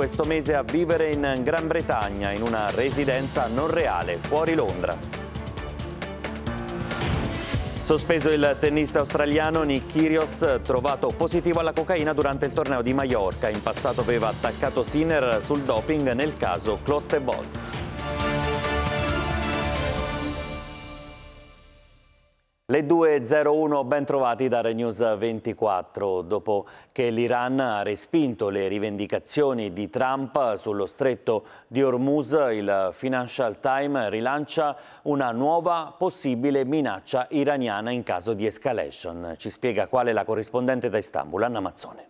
questo mese a vivere in Gran Bretagna in una residenza non reale fuori Londra. Sospeso il tennista australiano Nick Kyrgios, trovato positivo alla cocaina durante il torneo di Maiorca. In passato aveva attaccato Sinner sul doping nel caso Klostebol. Le 2:01, ben trovati da ReNews 24. Dopo che l'Iran ha respinto le rivendicazioni di Trump sullo stretto di Hormuz, il Financial Times rilancia una nuova possibile minaccia iraniana in caso di escalation. Ci spiega quale la corrispondente da Istanbul, Anna Mazzone.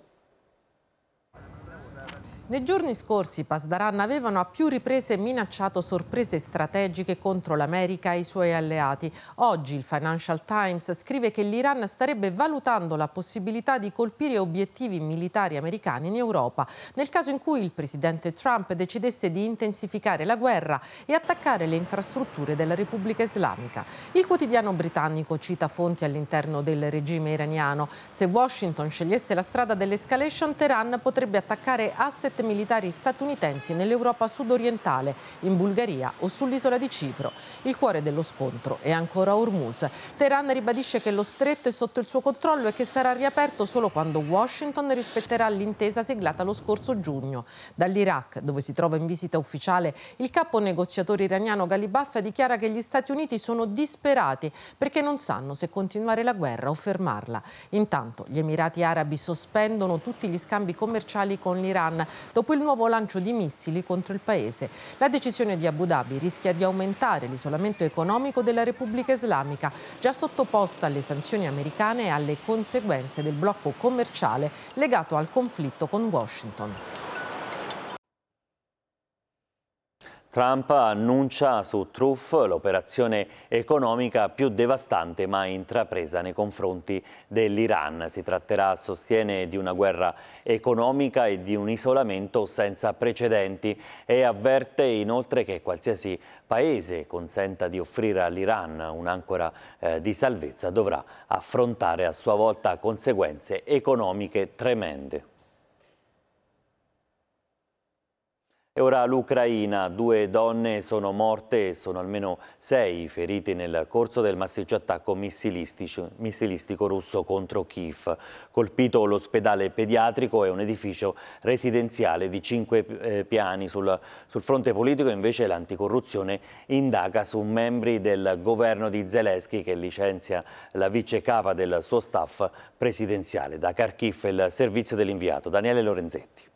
Nei giorni scorsi i Pasdaran avevano a più riprese minacciato sorprese strategiche contro l'America e i suoi alleati. Oggi il Financial Times scrive che l'Iran starebbe valutando la possibilità di colpire obiettivi militari americani in Europa, nel caso in cui il presidente Trump decidesse di intensificare la guerra e attaccare le infrastrutture della Repubblica Islamica. Il quotidiano britannico cita fonti all'interno del regime iraniano. Se Washington scegliesse la strada dell'escalation, Teheran potrebbe attaccare asset militari statunitensi nell'Europa sudorientale, in Bulgaria o sull'isola di Cipro. Il cuore dello scontro è ancora Hormuz. Teheran ribadisce che lo stretto è sotto il suo controllo e che sarà riaperto solo quando Washington rispetterà l'intesa siglata lo scorso giugno. Dall'Iraq, dove si trova in visita ufficiale, il capo negoziatore iraniano Ghalibaf dichiara che gli Stati Uniti sono disperati perché non sanno se continuare la guerra o fermarla. Intanto gli Emirati Arabi sospendono tutti gli scambi commerciali con l'Iran dopo il nuovo lancio di missili contro il paese. La decisione di Abu Dhabi rischia di aumentare l'isolamento economico della Repubblica Islamica, già sottoposta alle sanzioni americane e alle conseguenze del blocco commerciale legato al conflitto con Washington. Trump annuncia su Truth l'operazione economica più devastante mai intrapresa nei confronti dell'Iran. Si tratterà, sostiene, di una guerra economica e di un isolamento senza precedenti e avverte inoltre che qualsiasi paese consenta di offrire all'Iran un'ancora di salvezza dovrà affrontare a sua volta conseguenze economiche tremende. E ora l'Ucraina, 2 donne sono morte e sono almeno 6 feriti nel corso del massiccio attacco missilistico russo contro Kiev. Colpito l'ospedale pediatrico e un edificio residenziale di 5 piani. Sul fronte politico invece l'anticorruzione indaga su membri del governo di Zelensky che licenzia la vice capa del suo staff presidenziale. Da Kharkiv il servizio dell'inviato Daniele Lorenzetti.